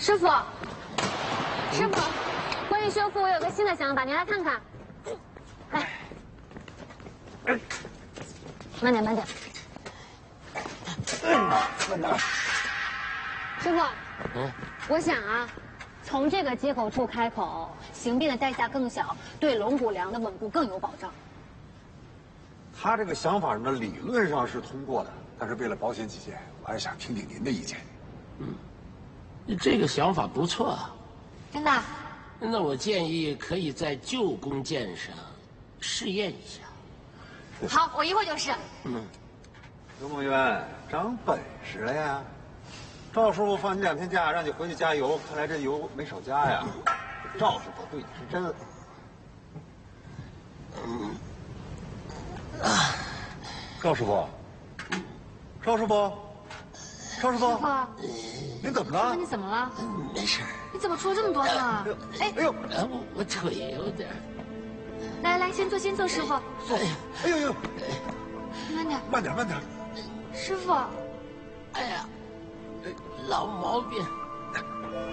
师傅，师傅，关于修复我有个新的想法，你来看看。来，慢点，慢点。师傅，我想啊，从这个接口处开口，形变的代价更小，对龙骨梁的稳固更有保障。 他这个想法呢，理论上是通过的，但是为了保险起见，我还是想听听您的意见。 你这个想法不错啊。 真的？ 那我建议可以在旧弓箭上试验一下。 好，我一会儿就试。 刘梦渊长本事了呀！赵师傅放你2天假，让你回去加油，看来这油没少加呀。赵师傅对你是真。赵师傅，赵师傅，赵师傅， 师傅， 您怎么了？ 你怎么了？ 没事。 你怎么出这么多汗啊？ 哎呦， 我腿有点。 来，先坐，师傅。 哎呦， 慢点， 慢点。 师傅。 哎呀，老毛病。